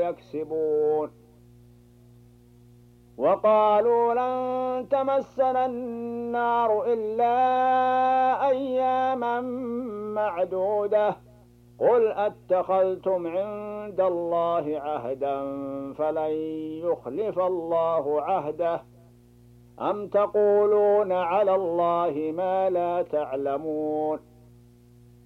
يكسبون. وقالوا لن تمسنا النار إلا أياما معدودة قل أتخذتم عند الله عهدا فلن يخلف الله عهده أم تقولون على الله ما لا تعلمون